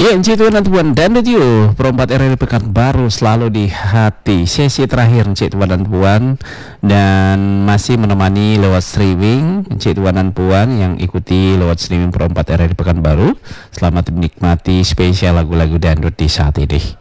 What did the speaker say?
Ya, Encik Tuan dan Puan dan Radio Perempat RRI Pekanbaru selalu di hati. Sesi terakhir Encik Tuan dan Puan, dan masih menemani lewat streaming Encik Tuan dan Puan yang ikuti lewat streaming Perempat RRI Pekanbaru. Selamat menikmati spesial lagu-lagu dangdut di saat ini.